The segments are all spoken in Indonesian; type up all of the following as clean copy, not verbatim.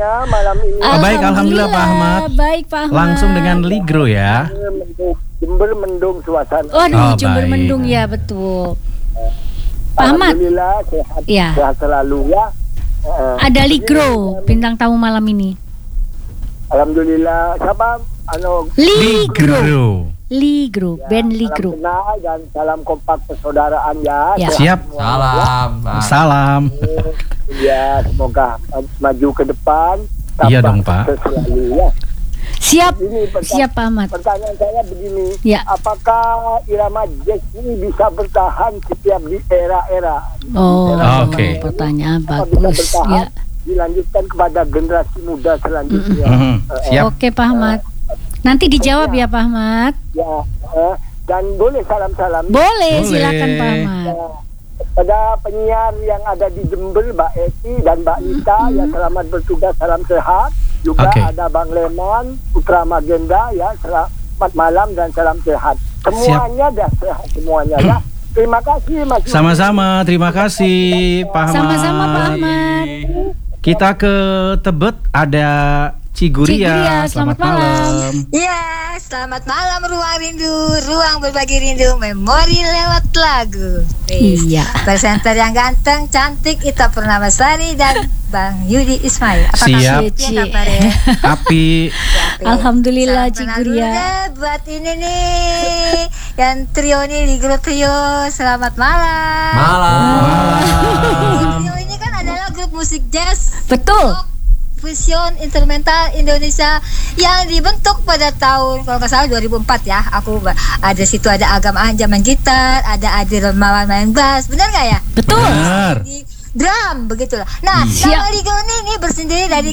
kabarnya malam ini? Baik, alhamdulillah Pak Ahmad. Baik Pak Ahmad. Langsung dengan Ligro ya. Jember mendung suasana. Jember baik. mendung ya, betul. Pak Ahmad. Alhamdulillah sehat, Ya. sehat selalu ya. Ada Ligro bintang tamu malam ini. Alhamdulillah. Siapa? Ligro, Ya, band Ligro. salam kenal dan salam kompak persaudaraan ya. Ya. Siap. Salam. Salam. Ya, semoga maju ke depan. Iya tambah dong, Pak. sukses selalu ya. Siap, Ini siap Pak Ahmad. Pertanyaan saya begini, Ya. apakah irama jazz ini bisa bertahan setiap di era-era? Oh, Oke. pertanyaan Apa bisa bagus. bertahan, Ya. dilanjutkan kepada generasi muda selanjutnya? Siap. Oke Pak Ahmad. Nanti dijawab ya Pak Ahmad. Ya, dan boleh salam-salam Boleh, Boleh. silakan Pak Ahmad. pada penyiar yang ada di Jember, Mbak Eti dan Mbak Nita, ya selamat bertugas, salam sehat. Juga Oke. ada Bang Leman, Putra Magenda, ya selamat malam dan salam sehat. Semuanya dah sehat semuanya ya. Terima kasih Mas. Sama-sama, terima kasih Pak Ahmad. Sama-sama Pak Ahmad. Kita ke Tebet, ada Ciguria. Selamat malam. Iya, selamat malam Ruang Rindu, ruang berbagi rindu, memori lewat lagu. Iya. Presenter yang ganteng, cantik, Ita Purnamasari dan Bang Yudi Ismail. Apa Siap. kabarnya? Api. Alhamdulillah Salam kenal dulu Ciguria. deh buat ini nih, yang trio nih, Ligro Trio. Selamat malam. Malam. Trio ini kan adalah grup musik jazz Betul. fusion instrumental Indonesia yang dibentuk pada tahun kalau nggak salah 2004 ya. Aku ada situ ada Agam Anja main gitar, ada Adi Remawan main bass, benar nggak ya? Betul. Benar. Di drum begitulah. Nah, Siap. nama Ligro ini bersendiri dari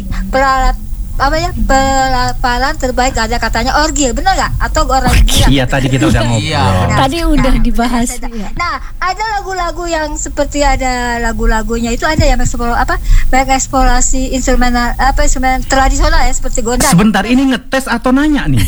pelaparan terbaik, ada katanya orgil, benar nggak? Atau orang gila? Iya, tadi kita udah ngobrol. Iya. Tadi udah dibahas. Nah, ada lagu-lagu yang seperti ada lagu-lagunya itu ada yang mengeksplorasi instrumen tradisional ya seperti gondang. Sebentar, ini ngetes atau nanya nih?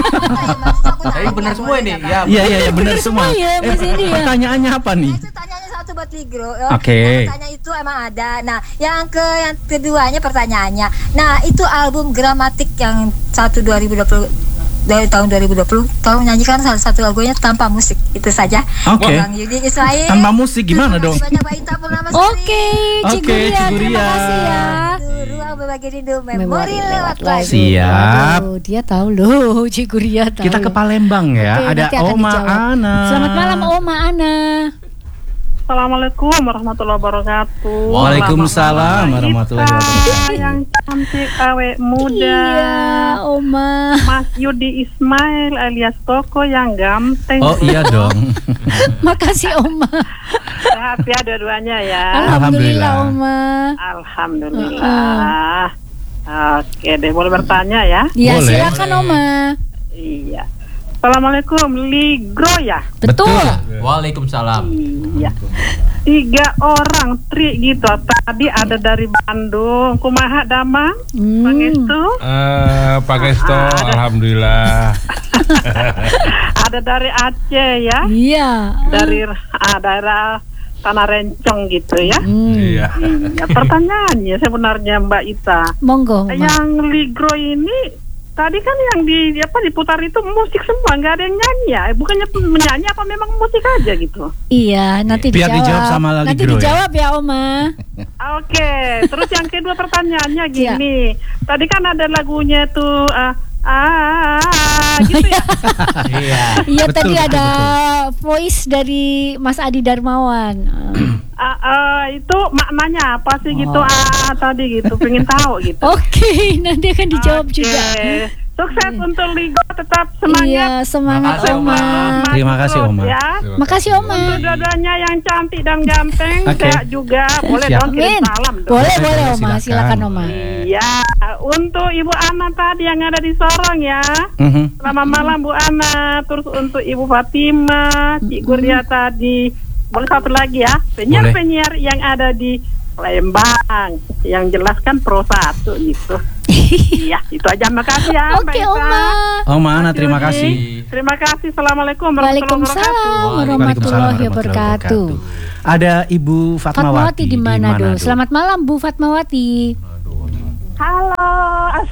Tapi benar semua ini. Ya. Iya, benar semua. ya, Mas ini ya. Pertanyaannya apa nih? Itu tanyanya satu buat Ligro. Oke. Tanya itu emang ada. Nah, yang keduanya pertanyaannya. Nah, itu album Gramatik yang 2020 dari tahun 2020 tolong nyanyikan salah satu lagunya tanpa musik. Itu saja. Oke. Bang Yudi Ismail. Tanpa musik gimana dong? Terima kasih banyak Mbak Ita Purnamasari. Oke, Ciguria. Terima kasih ya. Ruang berbagi rindu, memori lewat lagu. Siap. Waduh, dia tahu loh, Ciguria tahu. Kita ke Palembang ya. Oke, Ada nanti akan Oma dijawab. Ana. Selamat malam Oma Ana. Assalamualaikum warahmatullahi wabarakatuh. Waalaikumsalam warahmatullahi wabarakatuh. Yang cantik, awet muda. Iya, Oma. Mas Yudi Ismail alias Koko yang ganteng. Oh iya dong. Makasih Oma. Sehat ya dua-duanya ya. Alhamdulillah Oma. Alhamdulillah. Oke deh, boleh bertanya ya? Ya, Boleh. silakan Oma. Iya. Assalamualaikum, Ligro ya? Betul. Waalaikumsalam. Iya. 3 orang tri gitu. Tadi ada dari Bandung, Kumaha Damang, Pangestu. Pak Gesto, alhamdulillah. Ada dari Aceh ya, Iya. dari daerah Tanah Rencong gitu ya. Iya. Ya, pertanyaannya sebenarnya Mbak Ita, Monggo. Oma. yang Ligro ini tadi kan yang diputar itu musik semua, nggak ada yang nyanyi ya? Bukannya menyanyi apa memang musik aja gitu? Iya, nanti Biar dijawab. dijawab sama Nanti Ligro ya. dijawab ya Oma. Oke, terus yang kedua pertanyaannya gini, tadi kan ada lagunya tuh gitu ya. Iya. Iya, Betul, tadi betul, ada voice dari Mas Adi Darmawan. Itu maknanya apa sih gitu? Tadi gitu, pengen tahu gitu. Oke, nanti akan dijawab Oke. juga. Sukses untuk Ligo, tetap semangat. Iya, semangat Makasih, Oma. Oma. Terima kasih, Oma. Ya. Makasih Oma. Untuk dua-duanya yang cantik dan ganteng, Oke. sehat juga. Boleh Siap. dong kirim Amin. salam dong. Boleh Boleh, boleh Oma, silakan. silakan Oma. Iya, untuk Ibu Ana tadi yang ada di Sorong ya. Mhm. Selamat malam Bu Ana. Terus untuk Ibu Fatima, Cik Guria tadi. Boleh satu lagi ya, penyiar-penyiar yang ada di Lembang, yang jelaskan Pro 1 gitu. Iya, itu aja. Makasih ya Mbak Oke Ita. Oma. Oma Ana, Mas terima Yudi. kasih. Terima kasih. Assalamualaikum warahmatullahi wabarakatuh. Waalaikumsalam warahmatullahi wabarakatuh. Ada Ibu Fatmawati Fatmawati di mana dulu? Selamat malam Bu Fatmawati. Halo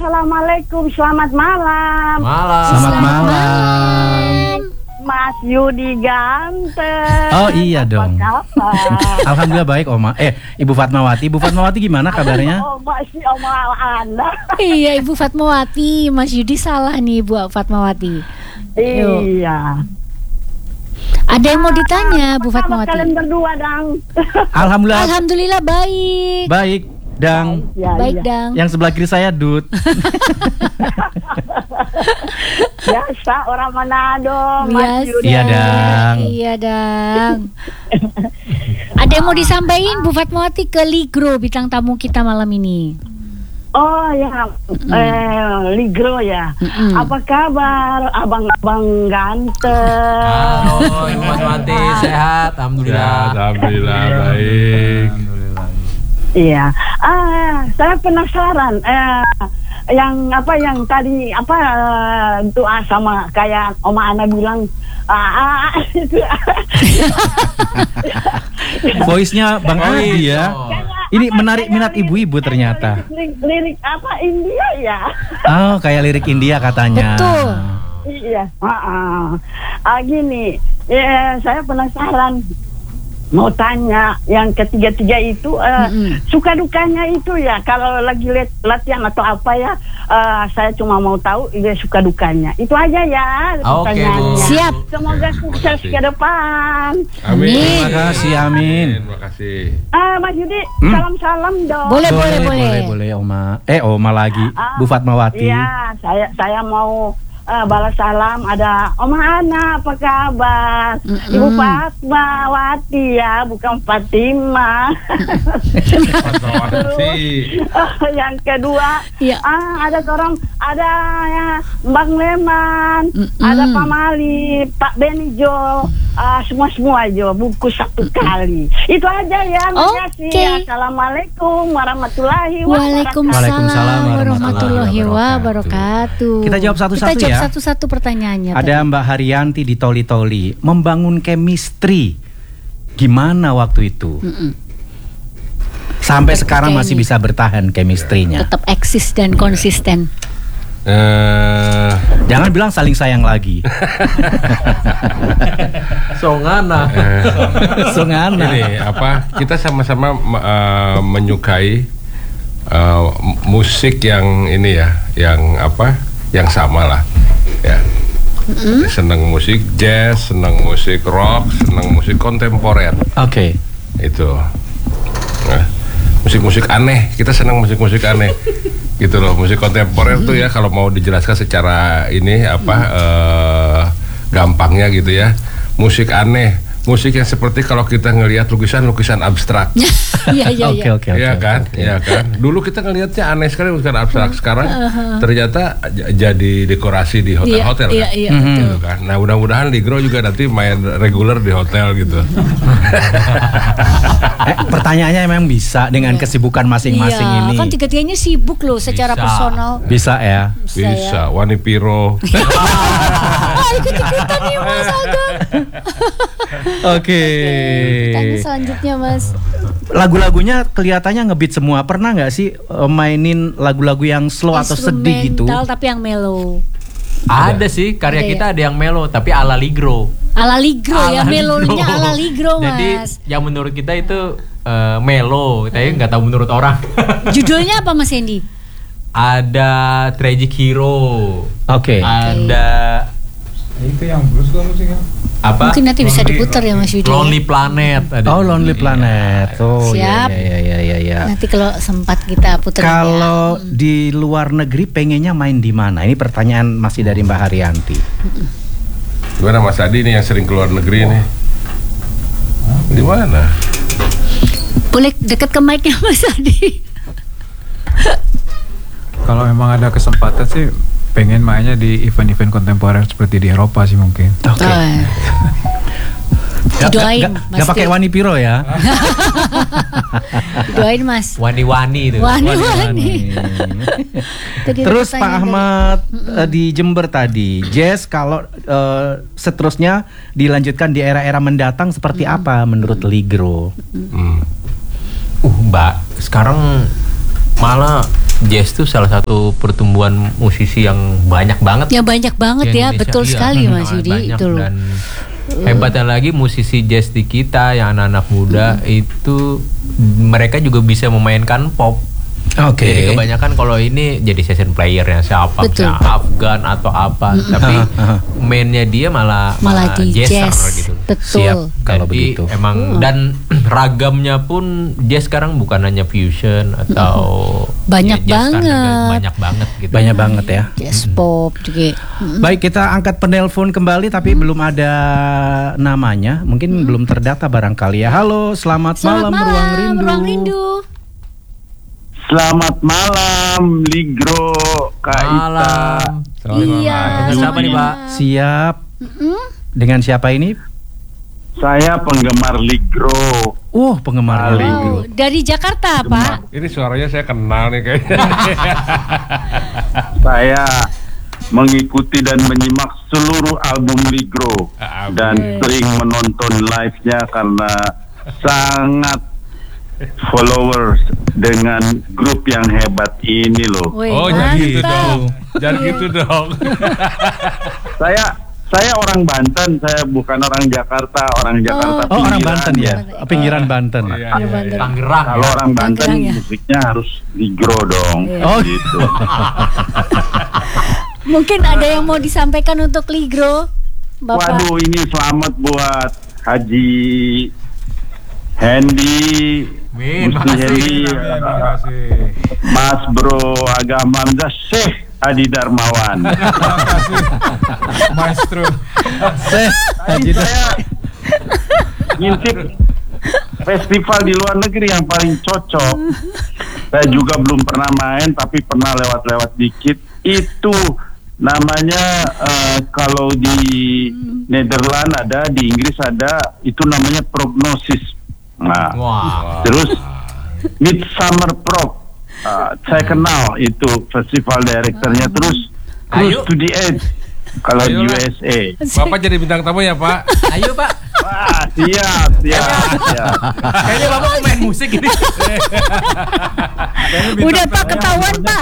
assalamualaikum, selamat malam. Malam. Selamat malam. Mas Yudi ganteng. Oh iya dong. Apa kabar? Alhamdulillah baik Oma. Ibu Fatmawati. Ibu Fatmawati gimana kabarnya? Oh, masih Oma Anda. Iya Ibu Fatmawati, Mas Yudi salah nih Ibu Fatmawati. Iya. Ada yang mau ditanya Bu Apa Fatmawati? kalian berdua, Dang? Alhamdulillah Alhamdulillah baik. baik. Dang. Ya, Baik iya. Dang. Yang sebelah kiri saya Dut. Biasa orang Manado, Mas Biasa. Yudi. Iya, Dang. Iya Dang. Ada yang mau disampaikan Bu Fatmawati ke Ligro bintang tamu kita malam ini? Oh ya, Ligro ya. Apa kabar, abang-abang ganteng? Halo, Ibu Fatmawati, sehat, alhamdulillah. Alhamdulillah baik. Iya. Saya penasaran. Yang tadi doa sama kayak Oma Ana bilang. Itu. Voice-nya Bang Adi ya. Ini menarik minat ibu-ibu ternyata. Lirik apa India ya? Oh, kayak lirik India katanya. Betul. Iya. Gini, saya penasaran. Mau tanya yang ketiga-tiga itu suka dukanya itu ya kalau lagi latihan atau apa ya, saya cuma mau tahu dia suka dukanya itu aja ya pertanyaannya. Siap. Semoga sukses ke depan. Amin. Terima kasih, amin. Terima kasih. Mas Yudi, salam-salam dong. Boleh. Oma. Oma lagi. Bu Fatmawati. Iya, saya mau balas salam. Ada Oma Ana, apa kabar? Ibu Fatmawati ya, bukan Fatima. Yang kedua, ada ya Bang Leman, ada Pak Mali, Pak Benijo, semua aja buku satu kali. Itu aja ya. Makasih. Assalamualaikum warahmatullahi wabarakatuh. Waalaikumsalam warahmatullahi wabarakatuh. Kita jawab satu-satu ya. Satu-satu pertanyaannya. Ada Mbak Haryanti di Toli-Toli. Membangun chemistry gimana waktu itu? Sampai sekarang masih bisa bertahan chemistry-nya. Tetap eksis dan konsisten. Jangan bilang saling sayang lagi. Songana. Ini kita sama-sama menyukai musik yang ini ya, yang sama lah ya. Senang musik jazz, senang musik rock, senang musik kontemporer. Oke. Itu musik-musik aneh, kita senang musik-musik aneh gitu loh. Musik kontemporer tuh ya, kalau mau dijelaskan secara ini gampangnya gitu ya, musik aneh, musik yang seperti kalau kita ngelihat lukisan abstrak. Iya. Oke. Iya kan? Dulu kita ngelihatnya aneh sekali lukisan abstrak, sekarang ternyata jadi dekorasi di hotel-hotel kan? Iya, Gitu kan. Nah, mudah-mudahan Ligro juga nanti main reguler di hotel gitu. Pertanyaannya memang bisa dengan kesibukan masing-masing ini. Kan tiga-tiganya sibuk loh secara personal. Bisa ya. Bisa, Wani Piro. Ikut-ikutan nih Mas Agam. Oke. Tanya selanjutnya Mas. Lagu-lagunya kelihatannya ngebeat semua. Pernah nggak sih mainin lagu-lagu yang slow atau sedih gitu? Instrumental tapi yang mellow. Ada sih karya Ada kita ada yang melo tapi ala Ligro. Ala Ligro ya, melonya ala Ligro Mas. Jadi yang menurut kita itu melo, tapi nggak tahu menurut orang. Judulnya apa Mas Hendy? Ada Tragic Hero. Oke. Ada itu yang blues kan musiknya. apa? Mungkin nanti bisa diputar ya Mas Yudi. Lonely Planet. Ada. Oh, Lonely Planet. Oh, Siap. iya. Nanti kalau sempat kita putar. Kalau di luar negeri pengennya main di mana? Ini pertanyaan masih dari Mbak Haryanti. Gimana Mas Adi nih yang sering keluar negeri nih? Di mana? Boleh dekat ke mic-nya Mas Adi. Kalau memang ada kesempatan sih pengen mainnya di event-event kontemporer seperti di Eropa sih mungkin. Oke. Didoain Gak pakai Wani Piro ya? Didoain Mas. Wani-wani itu. Wani. Terus Pak Ahmad di Jember tadi, jazz kalau seterusnya dilanjutkan di era-era mendatang seperti apa menurut Ligro? Mbak, sekarang malah jazz tuh salah satu pertumbuhan musisi yang banyak banget. Ya banyak banget di ya, Indonesia. betul sekali Mas Yudi Banyak, itu loh. dan hebatnya lagi musisi jazz di kita yang anak-anak muda itu mereka juga bisa memainkan pop. Oke. Jadi kebanyakan kalau ini jadi session player yang siapa, Betul. misalnya Afgan atau apa, tapi mainnya dia malah di jazzer jazz. gitu. Betul. Siap kalau Jadi begitu. emang dan ragamnya pun jazz sekarang bukan hanya fusion atau Banyak jazz standar, banget. banyak banget gitu. Banyak banget ya. Jazz pop juga. Baik, kita angkat penelpon kembali tapi belum ada namanya. Mungkin belum terdata barangkali ya. Halo, selamat malam Ruang Rindu. Ruang Rindu. Selamat malam, Ligro, Kak Ita. Malam. Iya. Dengan siapa nih, Pak? Siap. Dengan siapa ini? Saya penggemar Ligro. Penggemar Ligro. Dari Jakarta, Pak. Ini suaranya saya kenal nih kayaknya. Saya mengikuti dan menyimak seluruh album Ligro dan sering menonton live-nya karena sangat followers dengan grup yang hebat ini loh. Wih, Jangan gitu mantap. dong. Jangan gitu dong. Saya orang Banten, saya bukan orang Jakarta. Orang Jakarta Oh, orang pinggiran Banten ya. Pinggiran Banten. Iya, iya, iya. Tangerang. Kalau orang Banten Tangerang ya. musiknya harus Ligro dong. Oh. Gitu. Mungkin ada yang mau disampaikan untuk Ligro, Bapak. Waduh, ini selamat buat Haji Hendy, Min, Musti Hendy, Mas Bro Agama Hamzah, Syekh Adi Darmawan. Maestro. Tadi saya ngintip festival di luar negeri yang paling cocok. Saya juga belum pernah main, tapi pernah lewat-lewat dikit. Itu namanya kalau di Nederland ada, di Inggris ada, itu namanya Prognosis. Nah, terus Midsummer Prog, saya kenal itu festival direkturnya. Terus Cruise to the Edge kalau di USA. Bapak jadi bintang tamu ya, Pak? Ayo, Pak. Wah, siap. Kayaknya Bapak pemain musik ini. Udah Pak ketahuan, Pak.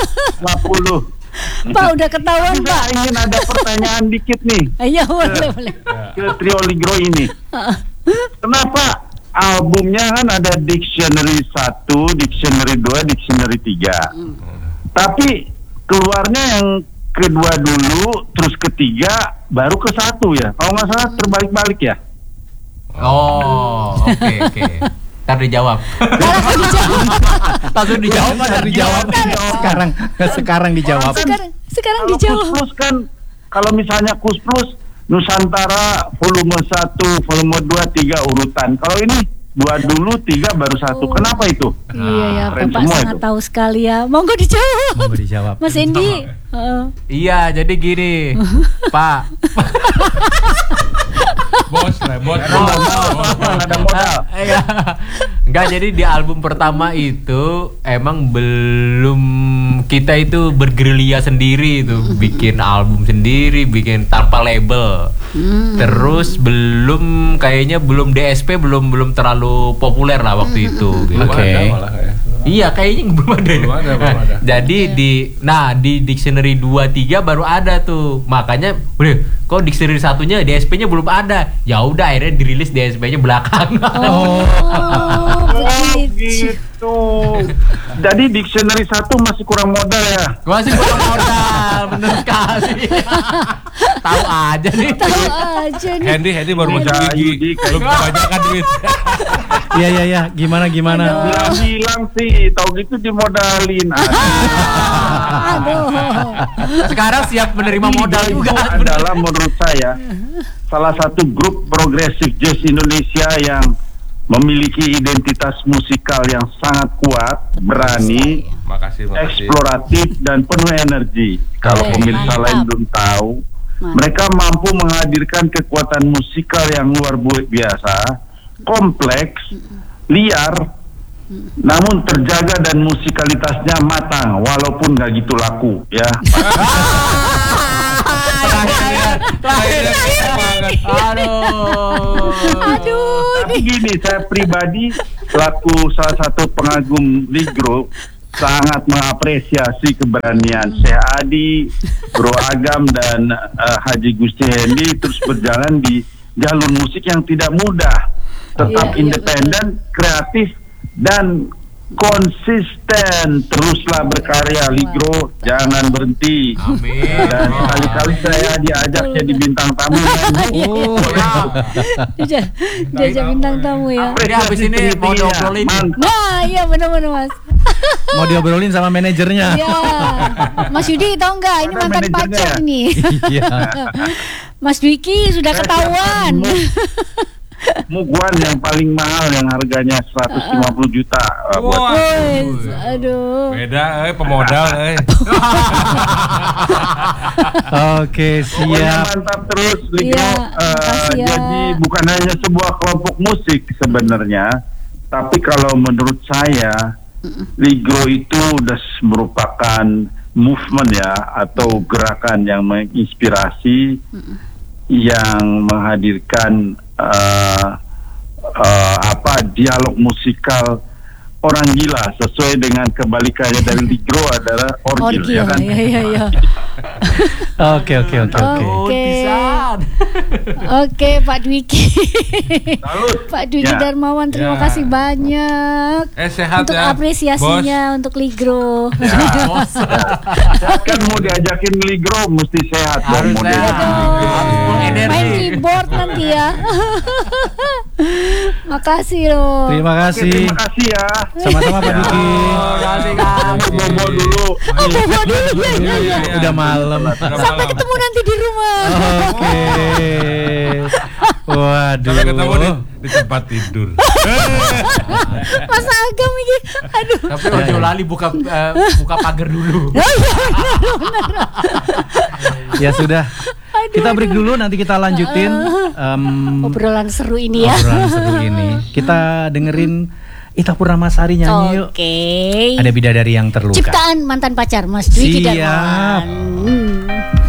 50. Pak udah ketahuan, Saya Pak. ingin ada pertanyaan dikit nih Iya, boleh. ke trio Ligro ini. Kenapa albumnya kan ada Dictionary 1, Dictionary 2, Dictionary 3. Tapi keluarnya yang kedua dulu, terus ketiga, baru ke satu ya. Kalau nggak salah terbalik-balik ya. Oh, oke. Ntar dijawab. Langsung dijawab, ntar dijawab. Sekarang dijawab. Sekarang Kalau dijawab. Kus Plus kan, kalau misalnya Kus Plus Nusantara volume 1, volume 2, 3 urutan. Kalau ini 2 dulu, 3 baru 1. Kenapa itu? Iya ya, keren Bapak semua sangat itu. tahu sekali ya. Monggo dijawab. Mau dijawab. Mas Endi. Iya, jadi gini, Pak. Bos lah, bos. Ada modal. Enggak, jadi di album pertama itu emang belum, kita itu bergerilya sendiri itu, bikin album sendiri, bikin tanpa label. Terus kayaknya belum DSP belum terlalu populer lah waktu itu. Gitu. Oke. Iya, kayaknya belum ada. Belum ada. Jadi di Dictionary 2, 3 baru ada tuh. Makanya, kok Dictionary satunya DSP-nya belum ada. Ya udah, akhirnya dirilis DSP-nya belakangan. Oh, begitu. Gitu. Jadi Dictionary 1 masih kurang modal ya. Masih kurang modal, bener sekali. Tahu aja nih. Tahu aja nih. Hendy baru masuk gigi. Belum kebanyakan duit. Iya. Gimana? Bilang sih, tahu gitu dimodalin. Aduh. Sekarang siap menerima modal Itu juga. adalah menurut saya salah satu grup progresif jazz Indonesia yang memiliki identitas musikal yang sangat kuat, berani, Makasih. eksploratif dan penuh energi. Kalau Oke, pemirsa mantap. lain belum tahu, mereka mampu menghadirkan kekuatan musikal yang luar biasa, kompleks, liar, namun terjaga dan musikalitasnya matang, walaupun nggak gitu laku, ya. Aduh. Tapi gini, saya pribadi selaku salah satu pengagum Ligro, sangat mengapresiasi keberanian Syekh Adi, Bro Agam dan Haji Gusti Hendi terus berjalan di jalur musik yang tidak mudah, tetap independen, kreatif dan konsisten. Teruslah berkarya Ligro, jangan berhenti. Amin. Dan sekali-kali saya diajak jadi bintang tamu. Diajak bintang tamu ya. Jadi habis ini mau diobrolin. Nah, iya benar-benar Mas. Mau diobrolin sama manajernya. Iya. Mas Yudi tahu nggak? Ini mantan pacar ini. Iya. Mas Dwiki sudah ketahuan. Mugwan yang paling mahal yang harganya 150 juta buat Aduh. Beda, pemodal, Oke, Pokoknya siap. mantap terus Ligro. makasih ya. Jadi bukan hanya sebuah kelompok musik sebenarnya, tapi kalau menurut saya Ligro itu udah merupakan movement ya, atau gerakan yang menginspirasi, yang menghadirkan dialog musikal orang gila, sesuai dengan kebalikannya dari Ligro adalah orgil, ya kan? Iya. Oke. Oke, Pak Dwiki. Salut. Pak Dwiki Ya. Darmawan, terima Ya. kasih banyak Sehat untuk ya, apresiasinya untuk Ligro. Saya kan mau diajakin Ligro mesti sehat dong. Harus Mau sehat. diajakin. Harus full energi. Main keyboard nanti ya. Makasih loh. Terima Oke, kasih. terima kasih ya. Sama-sama Pak Duki. Kasih Kang. Bobo dulu. Iya. Udah malam. Sampai ketemu nanti di rumah. Oke. Waduh. Sampai ketemu di tempat tidur. Mas Agam ini. Aduh. Tapi ojo lali buka pagar dulu. Ya sudah. Kita break dulu, nanti kita lanjutin Obrolan seru ini ya. obrolan seru ini. Kita dengerin Ita Purnamasari nyanyi yuk. Oke. Ada bidadari yang terluka. Ciptaan mantan pacar Mas Dwiki Siap. Darmawan.